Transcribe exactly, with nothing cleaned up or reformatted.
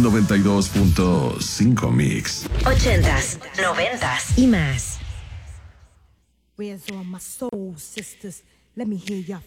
noventa y dos punto cinco Mix. Ochentas, noventas y más. Where's all my soul sisters? Let me hear ya